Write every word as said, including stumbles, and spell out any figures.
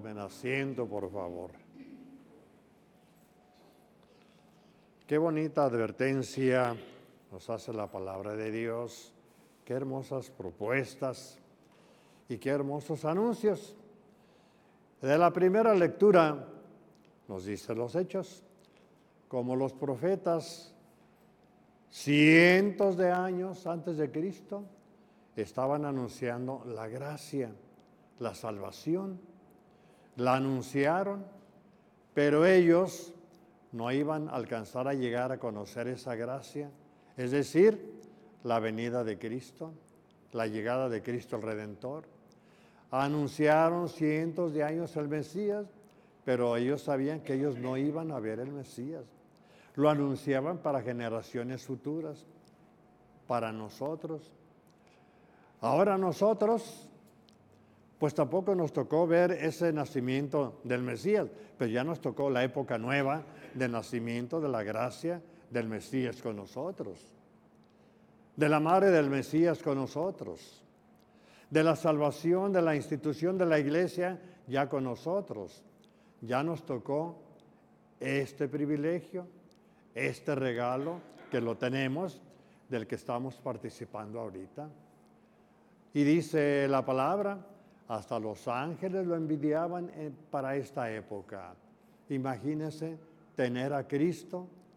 Tomen asiento, por favor. Qué bonita advertencia nos hace la palabra de Dios. Qué hermosas propuestas y qué hermosos anuncios. De la primera lectura nos dice los Hechos, como los profetas cientos de años antes de Cristo estaban anunciando la gracia, la salvación, la anunciaron, pero ellos no iban a alcanzar a llegar a conocer esa gracia, es decir, la venida de Cristo, la llegada de Cristo el Redentor. Anunciaron cientos de años el Mesías, pero ellos sabían que ellos no iban a ver el Mesías. Lo anunciaban para generaciones futuras, para nosotros. Ahora nosotros, pues tampoco nos tocó ver ese nacimiento del Mesías, pero ya nos tocó la época nueva del nacimiento de la gracia del Mesías con nosotros, de la madre del Mesías con nosotros, de la salvación de la institución de la iglesia ya con nosotros. Ya nos tocó este privilegio, este regalo que lo tenemos, del que estamos participando ahorita. Y dice la palabra, hasta los ángeles lo envidiaban para esta época. Imagínense tener a Cristo